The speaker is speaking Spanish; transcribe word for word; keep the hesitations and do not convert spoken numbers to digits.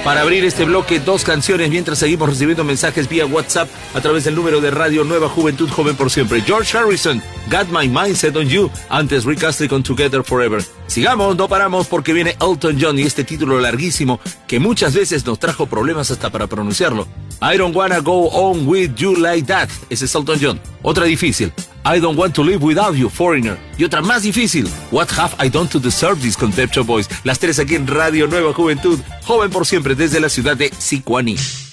Para abrir este bloque, dos canciones mientras seguimos recibiendo mensajes vía WhatsApp a través del número de radio Nueva Juventud Joven por Siempre. George Harrison, Got My Mindset on You, antes Rick Astley con Together Forever. Sigamos, no paramos porque viene Elton John y este título larguísimo que muchas veces nos trajo problemas hasta para pronunciarlo. I Don't Wanna Go On With You Like That. Ese es Elton John. Otra difícil. I Don't Want To Live Without You, Foreigner. Y otra más difícil. What Have I Done To Deserve This, con Pet Shop Boys. Las tres aquí en Radio Nueva Juventud. Joven por Siempre desde la ciudad de Sicuani.